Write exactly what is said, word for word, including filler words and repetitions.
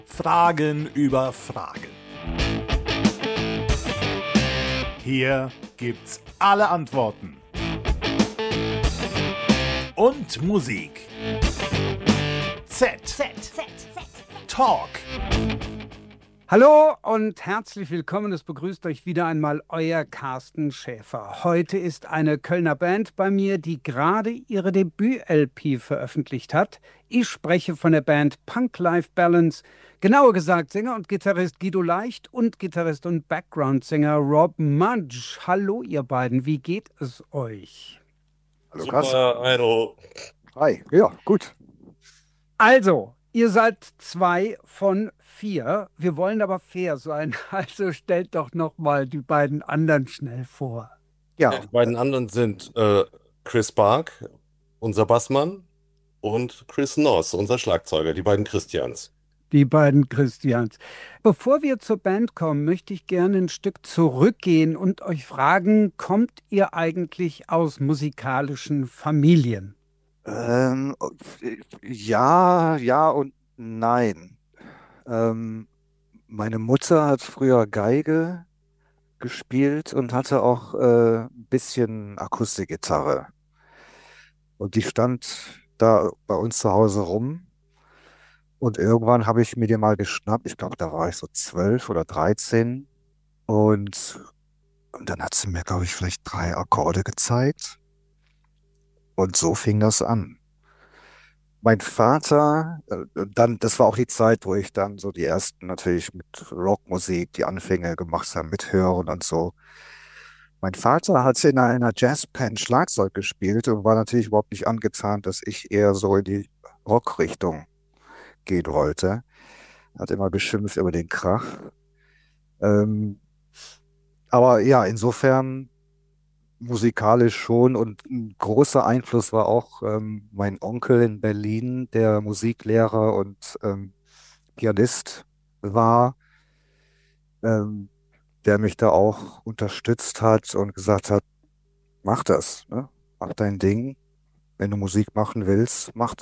Fragen über Fragen. Hier gibt's alle Antworten. Und Musik. Z. Z. Z. Talk. Hallo und herzlich willkommen. Es begrüßt euch wieder einmal euer Carsten Schäfer. Heute ist eine Kölner Band bei mir, die gerade ihre Debüt-L P veröffentlicht hat. Ich spreche von der Band Punk-Life-Balance. Genauer gesagt Sänger und Gitarrist Guido Leicht und Gitarrist und Background-Sänger Rob Mudge. Hallo ihr beiden, wie geht es euch? Hallo Carsten. Super, Aino. Hi, ja, gut. Also, ihr seid zwei von vier. Wir wollen aber fair sein. Also stellt doch noch mal die beiden anderen schnell vor. Ja, Die beiden anderen sind äh, Chris Bark, unser Bassmann, und Chris Noss, unser Schlagzeuger, die beiden Christians. Die beiden Christians. Bevor wir zur Band kommen, möchte ich gerne ein Stück zurückgehen und euch fragen, kommt ihr eigentlich aus musikalischen Familien? ähm, ja, ja und nein. Ähm, meine Mutter hat früher Geige gespielt und hatte auch äh, ein bisschen Akustikgitarre. Und die stand da bei uns zu Hause rum. Und irgendwann habe ich mir die mal geschnappt. Ich glaube, da war ich so zwölf oder dreizehn. Und, und dann hat sie mir, glaube ich, vielleicht drei Akkorde gezeigt. Und so fing das an. Mein Vater, äh, dann, das war auch die Zeit, wo ich dann so die ersten natürlich mit Rockmusik die Anfänge gemacht habe, mit Hören und so. Mein Vater hat in einer Jazzband Schlagzeug gespielt und war natürlich überhaupt nicht angetan, dass ich eher so in die Rockrichtung gehen wollte. Hat immer geschimpft über den Krach. Ähm, aber ja, insofern musikalisch schon und ein großer Einfluss war auch ähm, mein Onkel in Berlin, der Musiklehrer und ähm, Pianist war, ähm, der mich da auch unterstützt hat und gesagt hat, mach das, ne? Mach dein Ding. Wenn du Musik machen willst, mach